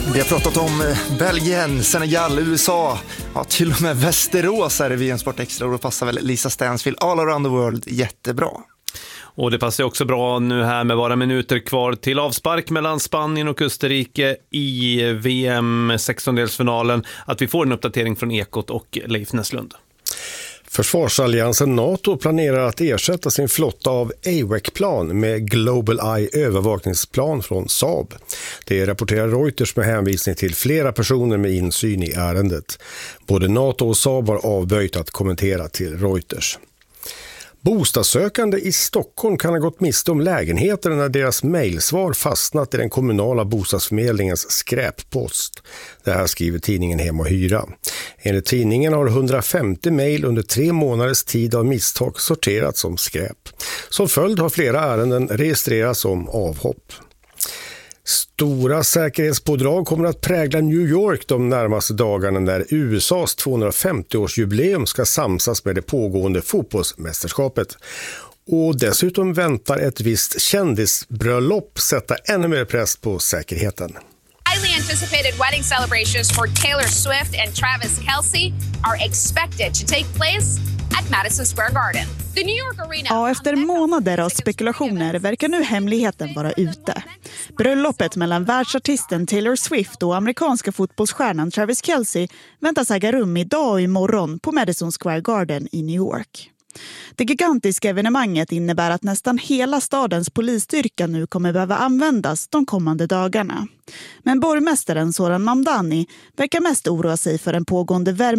Vi har pratat om Belgien, Senegal, USA, ja, till och med Västerås är det vid en Sport Extra, och då passar väl Lisa Stansfield All Around the World jättebra. Och det passar också bra nu här med bara minuter kvar till avspark mellan Spanien och Österrike i VM 16-delsfinalen att vi får en uppdatering från Ekot och Leif Näslund. Försvarsalliansen NATO planerar att ersätta sin flotta av AWAC-plan med Global Eye övervakningsplan från Saab. Det rapporterar Reuters med hänvisning till flera personer med insyn i ärendet. Både NATO och Saab har avböjt att kommentera till Reuters. Bostadssökande i Stockholm kan ha gått miste om lägenheter när deras mejlsvar fastnat i den kommunala bostadsförmedlingens skräppost. Det här skriver tidningen Hem och Hyra. Enligt tidningen har 150 mejl under 3 månaders tid av misstag sorterats som skräp. Som följd har flera ärenden registrerats som avhopp. Stora säkerhetspådrag kommer att prägla New York de närmaste dagarna när USAs 250-årsjubileum ska samsas med det pågående fotbollsmästerskapet. Och dessutom väntar ett visst kändisbröllop sätta ännu mer press på säkerheten. Highly anticipated wedding celebrations for Taylor Swift and Travis Kelce are expected to take place at Madison Square Garden. The New York Arena. Ja, efter månader av spekulationer verkar nu hemligheten vara ute. Bröllopet mellan världsartisten Taylor Swift och amerikanska fotbollsstjärnan Travis Kelce väntas äga rum idag och imorgon på Madison Square Garden i New York. Det gigantiska evenemanget innebär att nästan hela stadens polisstyrka nu kommer behöva användas de kommande dagarna. Men borgmästaren Zoran Mamdani verkar mest oroa sig för den pågående